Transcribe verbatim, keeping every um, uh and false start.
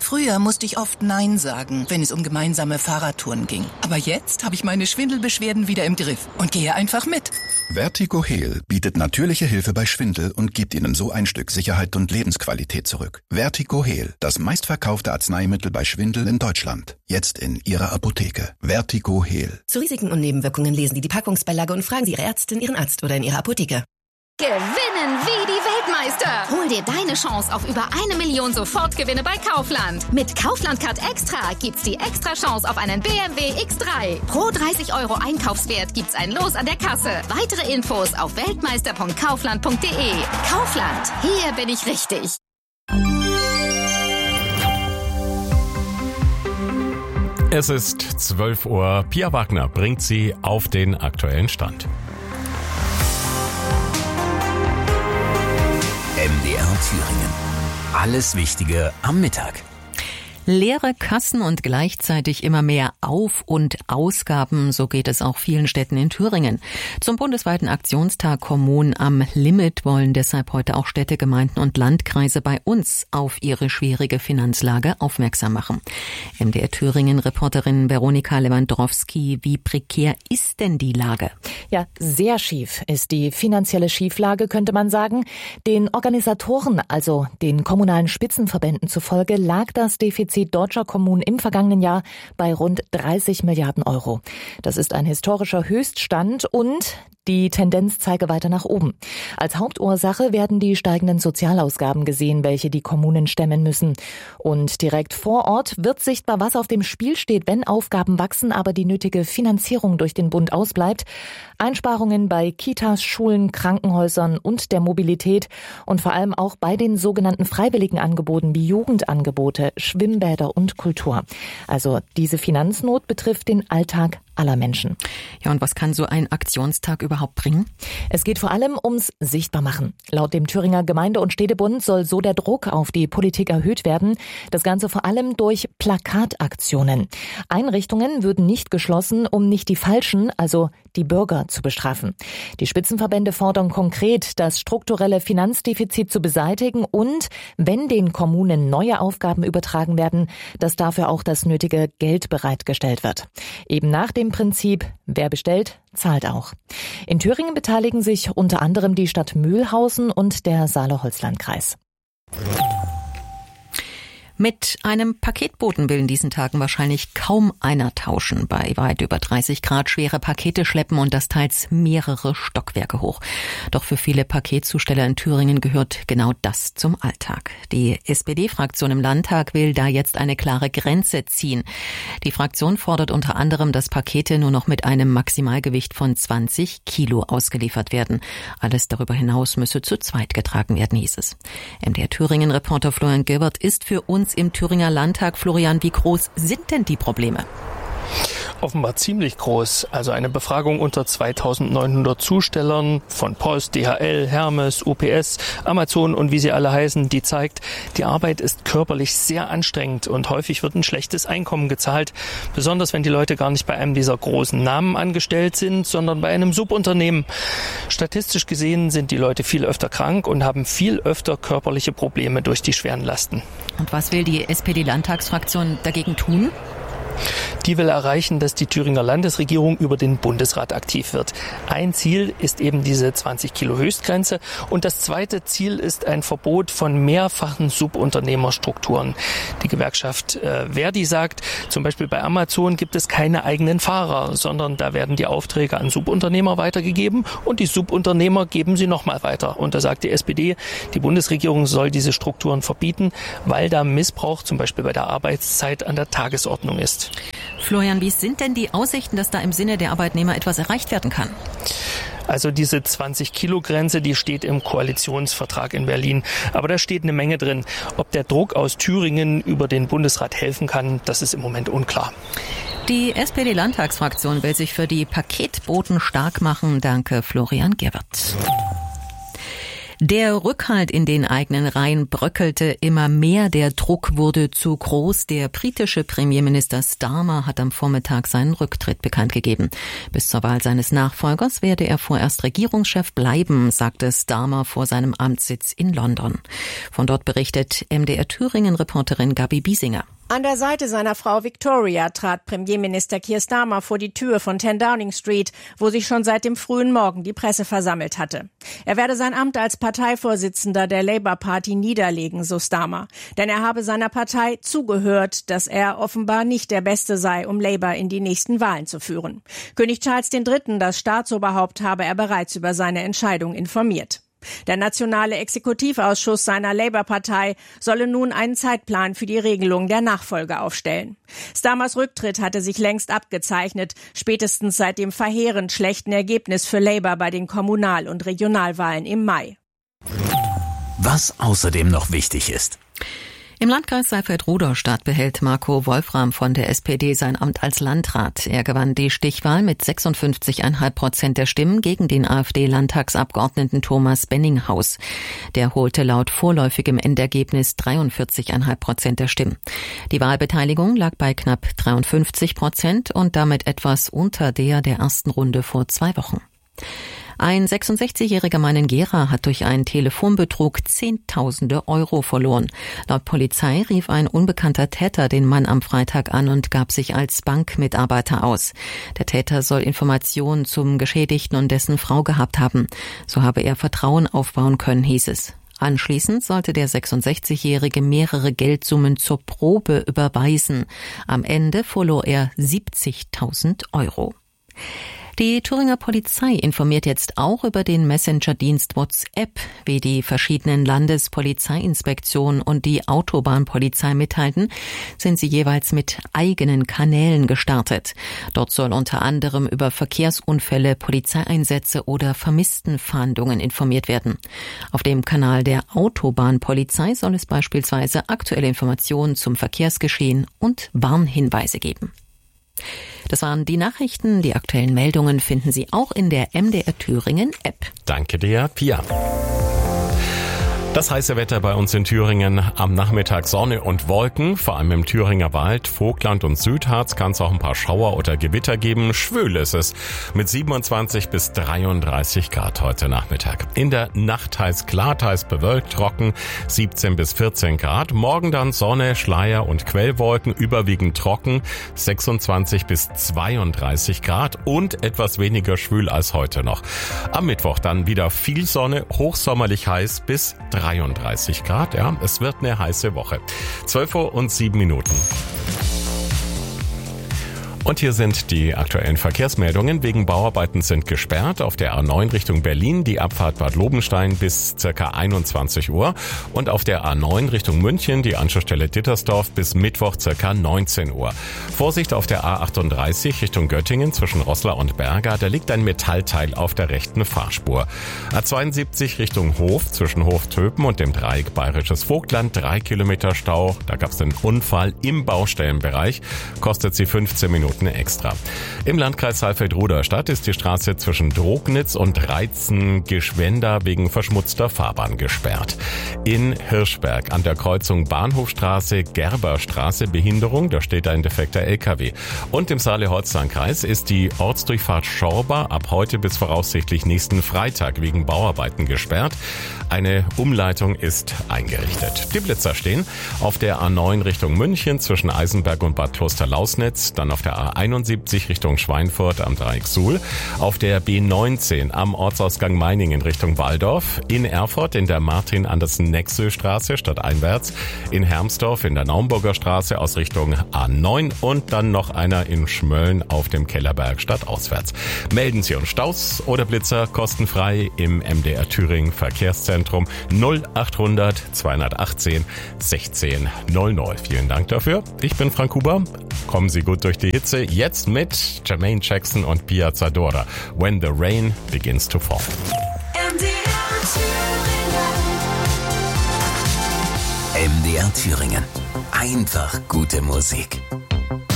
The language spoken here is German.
Früher musste ich oft Nein sagen, wenn es um gemeinsame Fahrradtouren ging. Aber jetzt habe ich meine Schwindelbeschwerden wieder im Griff und gehe einfach mit. Vertigo-Heal bietet natürliche Hilfe bei Schwindel und gibt Ihnen so ein Stück Sicherheit und Lebensqualität zurück. Vertigo-Heal, das meistverkaufte Arzneimittel bei Schwindel in Deutschland. Jetzt in Ihrer Apotheke. Vertigo-Heal. Zu Risiken und Nebenwirkungen lesen Sie die Packungsbeilage und fragen Sie Ihre Ärztin, Ihren Arzt oder in Ihrer Apotheke. Gewinnen wie die Weltmeister! Hol dir deine Chance auf über eine Million Sofortgewinne bei Kaufland. Mit Kaufland Card Extra gibt's die extra Chance auf einen B M W X drei. Pro dreißig Euro Einkaufswert gibt's ein Los an der Kasse. Weitere Infos auf weltmeister punkt kaufland punkt de. Kaufland, hier bin ich richtig. Es ist zwölf Uhr. Pia Wagner bringt Sie auf den aktuellen Stand. M D R Thüringen. Alles Wichtige am Mittag. Leere Kassen und gleichzeitig immer mehr Auf- und Ausgaben, so geht es auch vielen Städten in Thüringen. Zum bundesweiten Aktionstag Kommunen am Limit wollen deshalb heute auch Städte, Gemeinden und Landkreise bei uns auf ihre schwierige Finanzlage aufmerksam machen. M D R Thüringen-Reporterin Veronika Lewandowski, wie prekär ist denn die Lage? Ja, sehr schief ist die finanzielle Schieflage, könnte man sagen. Den Organisatoren, also den kommunalen Spitzenverbänden zufolge, lag das Defizit deutscher Kommunen im vergangenen Jahr bei rund dreißig Milliarden Euro. Das ist ein historischer Höchststand und die Tendenz zeige weiter nach oben. Als Hauptursache werden die steigenden Sozialausgaben gesehen, welche die Kommunen stemmen müssen. Und direkt vor Ort wird sichtbar, was auf dem Spiel steht, wenn Aufgaben wachsen, aber die nötige Finanzierung durch den Bund ausbleibt. Einsparungen bei Kitas, Schulen, Krankenhäusern und der Mobilität und vor allem auch bei den sogenannten freiwilligen Angeboten wie Jugendangebote, Schwimmbäder und Kultur. Also diese Finanznot betrifft den Alltag aller Menschen. Ja, und was kann so ein Aktionstag überhaupt bringen? Es geht vor allem ums Sichtbarmachen. Laut dem Thüringer Gemeinde- und Städtebund soll so der Druck auf die Politik erhöht werden. Das Ganze vor allem durch Plakataktionen. Einrichtungen würden nicht geschlossen, um nicht die Falschen, also die Bürger, zu bestrafen. Die Spitzenverbände fordern konkret, das strukturelle Finanzdefizit zu beseitigen und, wenn den Kommunen neue Aufgaben übertragen werden, dass dafür auch das nötige Geld bereitgestellt wird. Eben nach dem Prinzip, wer bestellt, zahlt auch. In Thüringen beteiligen sich unter anderem die Stadt Mühlhausen und der Saale-Holzland-Kreis. Mit einem Paketboten will in diesen Tagen wahrscheinlich kaum einer tauschen. Bei weit über dreißig Grad schwere Pakete schleppen und das teils mehrere Stockwerke hoch. Doch für viele Paketzusteller in Thüringen gehört genau das zum Alltag. Die S P D-Fraktion im Landtag will da jetzt eine klare Grenze ziehen. Die Fraktion fordert unter anderem, dass Pakete nur noch mit einem Maximalgewicht von zwanzig Kilo ausgeliefert werden. Alles darüber hinaus müsse zu zweit getragen werden, hieß es. M D R Thüringen-Reporter Florian Gilbert ist für uns im Thüringer Landtag. Florian, wie groß sind denn die Probleme? Offenbar ziemlich groß. Also eine Befragung unter zweitausendneunhundert Zustellern von Post, D H L, Hermes, U P S, Amazon und wie sie alle heißen, die zeigt, die Arbeit ist körperlich sehr anstrengend und häufig wird ein schlechtes Einkommen gezahlt. Besonders wenn die Leute gar nicht bei einem dieser großen Namen angestellt sind, sondern bei einem Subunternehmen. Statistisch gesehen sind die Leute viel öfter krank und haben viel öfter körperliche Probleme durch die schweren Lasten. Und was will die S P D-Landtagsfraktion dagegen tun? Die will erreichen, dass die Thüringer Landesregierung über den Bundesrat aktiv wird. Ein Ziel ist eben diese zwanzig Kilo Höchstgrenze und das zweite Ziel ist ein Verbot von mehrfachen Subunternehmerstrukturen. Die Gewerkschaft äh, Verdi sagt, zum Beispiel bei Amazon gibt es keine eigenen Fahrer, sondern da werden die Aufträge an Subunternehmer weitergegeben und die Subunternehmer geben sie nochmal weiter. Und da sagt die S P D, die Bundesregierung soll diese Strukturen verbieten, weil da Missbrauch zum Beispiel bei der Arbeitszeit an der Tagesordnung ist. Florian, wie sind denn die Aussichten, dass da im Sinne der Arbeitnehmer etwas erreicht werden kann? Also diese zwanzig Kilo Grenze, die steht im Koalitionsvertrag in Berlin. Aber da steht eine Menge drin. Ob der Druck aus Thüringen über den Bundesrat helfen kann, das ist im Moment unklar. Die S P D-Landtagsfraktion will sich für die Paketboten stark machen. Danke, Florian Gerbert. Der Rückhalt in den eigenen Reihen bröckelte immer mehr, der Druck wurde zu groß. Der britische Premierminister Starmer hat am Vormittag seinen Rücktritt bekannt gegeben. Bis zur Wahl seines Nachfolgers werde er vorerst Regierungschef bleiben, sagte Starmer vor seinem Amtssitz in London. Von dort berichtet M D R Thüringen-Reporterin Gabi Biesinger. An der Seite seiner Frau Victoria trat Premierminister Keir Starmer vor die Tür von zehn Downing Street, wo sich schon seit dem frühen Morgen die Presse versammelt hatte. Er werde sein Amt als Parteivorsitzender der Labour Party niederlegen, so Starmer. Denn er habe seiner Partei zugehört, dass er offenbar nicht der Beste sei, um Labour in die nächsten Wahlen zu führen. König Charles der Dritte, das Staatsoberhaupt, habe er bereits über seine Entscheidung informiert. Der nationale Exekutivausschuss seiner Labour-Partei solle nun einen Zeitplan für die Regelung der Nachfolge aufstellen. Starmers Rücktritt hatte sich längst abgezeichnet, spätestens seit dem verheerend schlechten Ergebnis für Labour bei den Kommunal- und Regionalwahlen im Mai. Was außerdem noch wichtig ist. Im Landkreis Saalfeld-Rudolstadt behält Marco Wolfram von der S P D sein Amt als Landrat. Er gewann die Stichwahl mit sechsundfünfzig Komma fünf Prozent der Stimmen gegen den AfD-Landtagsabgeordneten Thomas Benninghaus. Der holte laut vorläufigem Endergebnis dreiundvierzig Komma fünf Prozent der Stimmen. Die Wahlbeteiligung lag bei knapp dreiundfünfzig Prozent und damit etwas unter der der ersten Runde vor zwei Wochen. Ein sechsundsechzigjähriger Mann in Gera hat durch einen Telefonbetrug Zehntausende Euro verloren. Laut Polizei rief ein unbekannter Täter den Mann am Freitag an und gab sich als Bankmitarbeiter aus. Der Täter soll Informationen zum Geschädigten und dessen Frau gehabt haben. So habe er Vertrauen aufbauen können, hieß es. Anschließend sollte der sechsundsechzigjährige mehrere Geldsummen zur Probe überweisen. Am Ende verlor er siebzigtausend Euro. Die Thüringer Polizei informiert jetzt auch über den Messenger-Dienst WhatsApp. Wie die verschiedenen Landespolizeiinspektionen und die Autobahnpolizei mitteilten, sind sie jeweils mit eigenen Kanälen gestartet. Dort soll unter anderem über Verkehrsunfälle, Polizeieinsätze oder Vermisstenfahndungen informiert werden. Auf dem Kanal der Autobahnpolizei soll es beispielsweise aktuelle Informationen zum Verkehrsgeschehen und Warnhinweise geben. Das waren die Nachrichten. Die aktuellen Meldungen finden Sie auch in der M D R Thüringen App. Danke dir, Pia. Das heiße Wetter bei uns in Thüringen. Am Nachmittag Sonne und Wolken, vor allem im Thüringer Wald, Vogtland und Südharz kann es auch ein paar Schauer oder Gewitter geben. Schwül ist es mit siebenundzwanzig bis dreiunddreißig Grad heute Nachmittag. In der Nacht heiß klar, teils bewölkt, trocken, siebzehn bis vierzehn Grad. Morgen dann Sonne, Schleier und Quellwolken, überwiegend trocken, sechsundzwanzig bis zweiunddreißig Grad und etwas weniger schwül als heute noch. Am Mittwoch dann wieder viel Sonne, hochsommerlich heiß bis dreiunddreißig Grad, ja, es wird eine heiße Woche. zwölf Uhr und sieben Minuten. Und hier sind die aktuellen Verkehrsmeldungen. Wegen Bauarbeiten sind gesperrt auf der A neun Richtung Berlin die Abfahrt Bad Lobenstein bis ca. einundzwanzig Uhr und auf der A neun Richtung München die Anschlussstelle Dittersdorf bis Mittwoch ca. neunzehn Uhr. Vorsicht auf der A achtunddreißig Richtung Göttingen zwischen Roßla und Berga, da liegt ein Metallteil auf der rechten Fahrspur. A zweiundsiebzig Richtung Hof zwischen Hof-Töpen und dem Dreieck Bayerisches Vogtland, drei Kilometer Stau. Da gab es einen Unfall im Baustellenbereich, kostet sie fünfzehn Minuten extra. Im Landkreis Saalfeld-Rudolstadt ist die Straße zwischen Drognitz und Reitzen-Geschwenda wegen verschmutzter Fahrbahn gesperrt. In Hirschberg an der Kreuzung Bahnhofstraße, Gerberstraße Behinderung, da steht ein defekter L K W. Und im Saale-Holstein-Kreis ist die Ortsdurchfahrt Schorber ab heute bis voraussichtlich nächsten Freitag wegen Bauarbeiten gesperrt. Eine Umleitung ist eingerichtet. Die Blitzer stehen auf der A neun Richtung München zwischen Eisenberg und Bad Kloster-Lausnitz, dann auf der A einundsiebzig Richtung Schweinfurt am Dreieck Suhl, auf der B neunzehn am Ortsausgang Meiningen Richtung Waldorf, in Erfurt in der Martin-Andersen-Nexö-Straße stadteinwärts, in Hermsdorf in der Naumburger Straße aus Richtung A neun und dann noch einer in Schmölln auf dem Kellerberg stadtauswärts. Melden Sie uns Staus oder Blitzer kostenfrei im M D R Thüringen Verkehrszentrum null achthundert zweihundertachtzehn sechzehn null null. Vielen Dank dafür. Ich bin Frank Huber. Kommen Sie gut durch die Hitze. Jetzt mit Jermaine Jackson und Pia Zadora. When the Rain Begins to Fall. M D R Thüringen. M D R Thüringen. Einfach gute Musik.